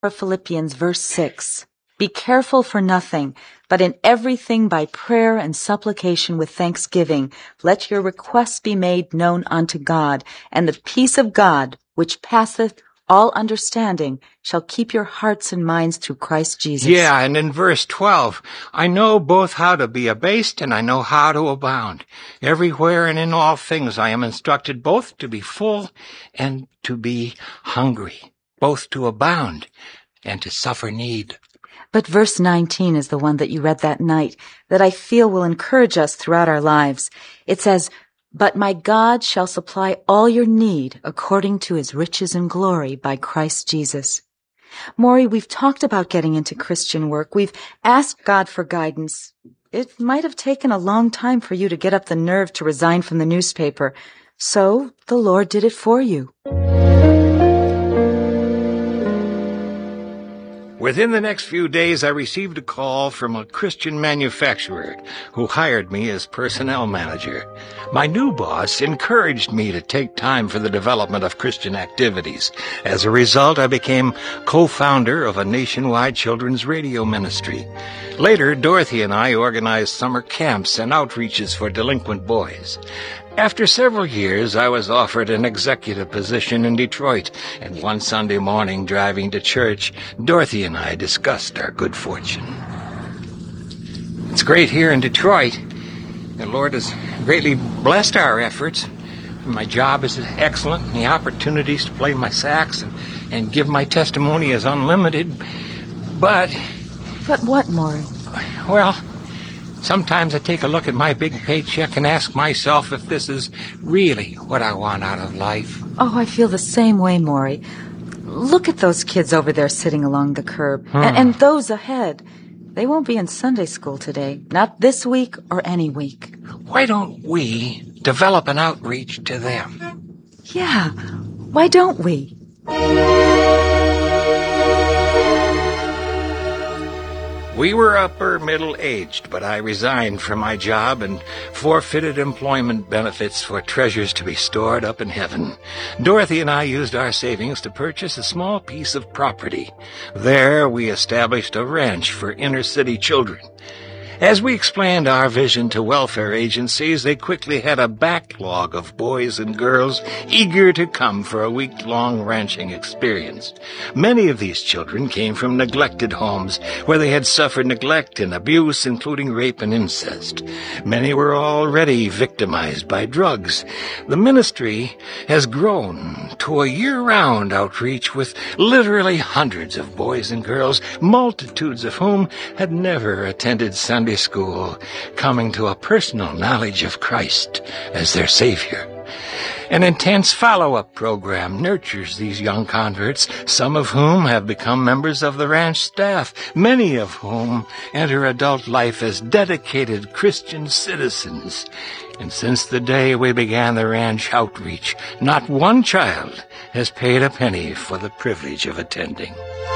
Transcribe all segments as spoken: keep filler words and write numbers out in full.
Philippians verse six. Be careful for nothing, but in everything by prayer and supplication with thanksgiving, let your requests be made known unto God, and the peace of God, which passeth all understanding, shall keep your hearts and minds through Christ Jesus. Yeah, and in verse twelve, I know both how to be abased and I know how to abound. Everywhere and in all things I am instructed both to be full and to be hungry, both to abound and to suffer need. But verse nineteen is the one that you read that night that I feel will encourage us throughout our lives. It says, But my God shall supply all your need according to his riches and glory by Christ Jesus. Maury, we've talked about getting into Christian work. We've asked God for guidance. It might have taken a long time for you to get up the nerve to resign from the newspaper. So the Lord did it for you. Within the next few days, I received a call from a Christian manufacturer who hired me as personnel manager. My new boss encouraged me to take time for the development of Christian activities. As a result, I became co-founder of a nationwide children's radio ministry. Later, Dorothy and I organized summer camps and outreaches for delinquent boys. After several years, I was offered an executive position in Detroit, and one Sunday morning, driving to church, Dorothy and I discussed our good fortune. It's great here in Detroit. The Lord has greatly blessed our efforts. My job is excellent, and the opportunities to play my sax and, and give my testimony is unlimited. But... But what, Maury? Well... Sometimes I take a look at my big paycheck and ask myself if this is really what I want out of life. Oh, I feel the same way, Maury. Look at those kids over there sitting along the curb. Hmm. And, and those ahead. They won't be in Sunday school today. Not this week or any week. Why don't we develop an outreach to them? Yeah, why don't we? We were upper middle-aged, but I resigned from my job and forfeited employment benefits for treasures to be stored up in heaven. Dorothy and I used our savings to purchase a small piece of property. There we established a ranch for inner-city children. As we explained our vision to welfare agencies, they quickly had a backlog of boys and girls eager to come for a week-long ranching experience. Many of these children came from neglected homes where they had suffered neglect and abuse, including rape and incest. Many were already victimized by drugs. The ministry has grown to a year-round outreach with literally hundreds of boys and girls, multitudes of whom had never attended Sunday school, coming to a personal knowledge of Christ as their Savior. An intense follow-up program nurtures these young converts, some of whom have become members of the ranch staff, many of whom enter adult life as dedicated Christian citizens. And since the day we began the ranch outreach, not one child has paid a penny for the privilege of attending.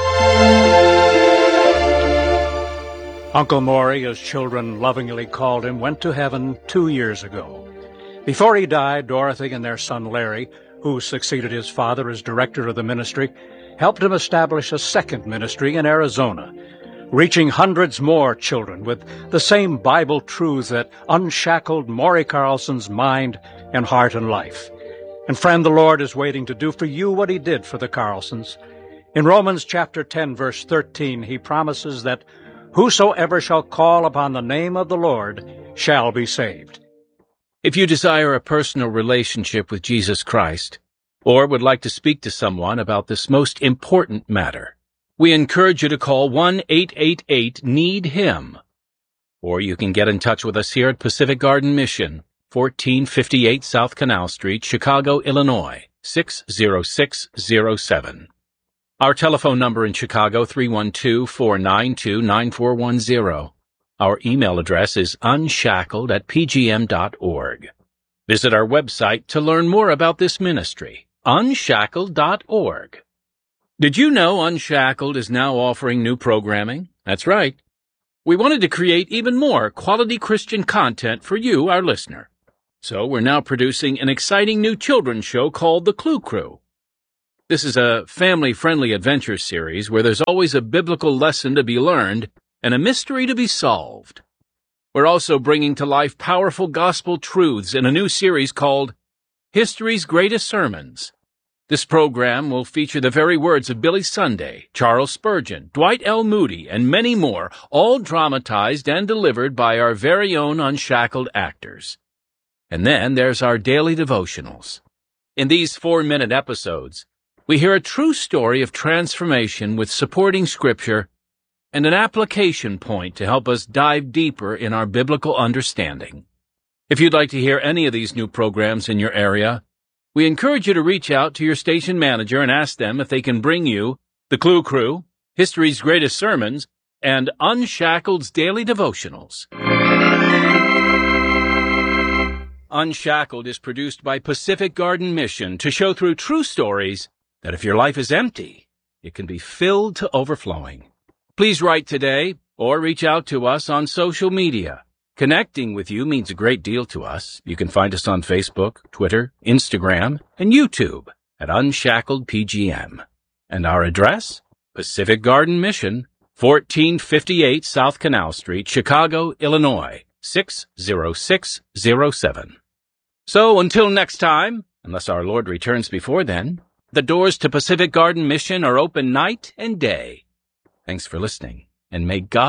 Uncle Maury, as children lovingly called him, went to heaven two years ago. Before he died, Dorothy and their son Larry, who succeeded his father as director of the ministry, helped him establish a second ministry in Arizona, reaching hundreds more children with the same Bible truths that unshackled Maury Carlson's mind and heart and life. And friend, the Lord is waiting to do for you what he did for the Carlsons. In Romans chapter ten, verse thirteen, he promises that whosoever shall call upon the name of the Lord shall be saved. If you desire a personal relationship with Jesus Christ, or would like to speak to someone about this most important matter, we encourage you to call one eight eight eight need him. Or you can get in touch with us here at Pacific Garden Mission, fourteen fifty-eight South Canal Street, Chicago, Illinois, six zero six zero seven. Our telephone number in Chicago, three one two, four nine two, nine four one zero. Our email address is unshackled at p g m dot org. Visit our website to learn more about this ministry, unshackled dot org. Did you know Unshackled is now offering new programming? That's right. We wanted to create even more quality Christian content for you, our listener. So we're now producing an exciting new children's show called The Clue Crew. This is a family-friendly adventure series where there's always a biblical lesson to be learned and a mystery to be solved. We're also bringing to life powerful gospel truths in a new series called History's Greatest Sermons. This program will feature the very words of Billy Sunday, Charles Spurgeon, Dwight L. Moody, and many more, all dramatized and delivered by our very own unshackled actors. And then there's our daily devotionals. In these four-minute episodes, we hear a true story of transformation with supporting scripture and an application point to help us dive deeper in our biblical understanding. If you'd like to hear any of these new programs in your area, we encourage you to reach out to your station manager and ask them if they can bring you The Clue Crew, History's Greatest Sermons, and Unshackled's Daily Devotionals. Unshackled is produced by Pacific Garden Mission to show through true stories that if your life is empty, it can be filled to overflowing. Please write today or reach out to us on social media. Connecting with you means a great deal to us. You can find us on Facebook, Twitter, Instagram, and YouTube at Unshackled P G M. And our address? Pacific Garden Mission, fourteen fifty-eight South Canal Street, Chicago, Illinois, six zero six zero seven. So until next time, unless our Lord returns before then, the doors to Pacific Garden Mission are open night and day. Thanks for listening, and may God